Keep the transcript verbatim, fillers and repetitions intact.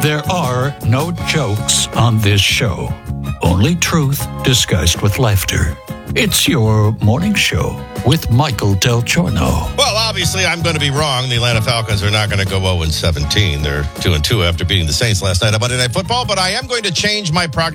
There are no jokes on this show, only truth disguised with laughter. It's your morning show with Michael Del Giorno. Well, obviously, I'm going to be wrong. The Atlanta Falcons are not going to go oh and seventeen. They're two and two after beating the Saints last night on Monday Night Football, but I am going to change my prognosis.